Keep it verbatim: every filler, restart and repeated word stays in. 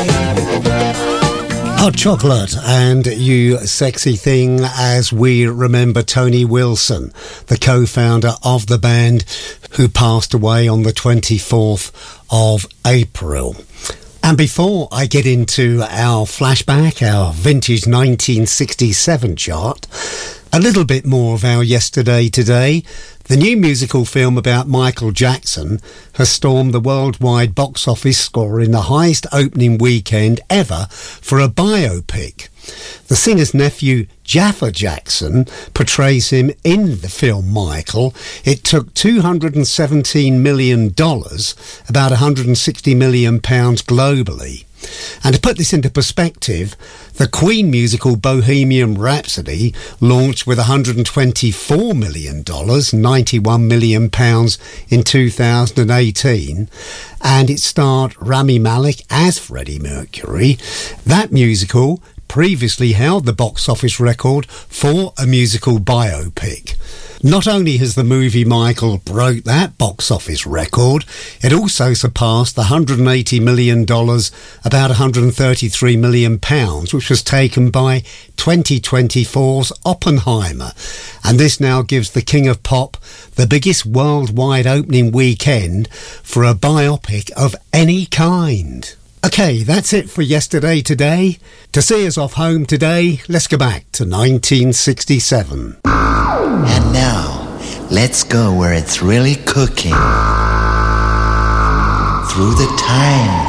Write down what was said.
Hot Chocolate and You Sexy Thing, as we remember Tony Wilson, the co-founder of the band, who passed away on the twenty-fourth of April. And before I get into our flashback, our vintage nineteen sixty-seven chart, a little bit more of our yesterday today. The new musical film about Michael Jackson has stormed the worldwide box office, scoring the highest opening weekend ever for a biopic. The singer's nephew, Jaffa Jackson, portrays him in the film Michael. It took two hundred seventeen million dollars, about one hundred sixty million pounds globally. And to put this into perspective, the Queen musical Bohemian Rhapsody launched with one hundred twenty-four million dollars, ninety-one million pounds in two thousand eighteen, and it starred Rami Malek as Freddie Mercury. That musical previously held the box office record for a musical biopic. Not only has the movie Michael broke that box office record, it also surpassed the one hundred eighty million dollars, about one hundred thirty-three million pounds, which was taken by twenty twenty-four's Oppenheimer. And this now gives the King of Pop the biggest worldwide opening weekend for a biopic of any kind. Okay, that's it for yesterday today. To see us off home today, let's go back to nineteen sixty-seven. And now, let's go where it's really cooking. Through the time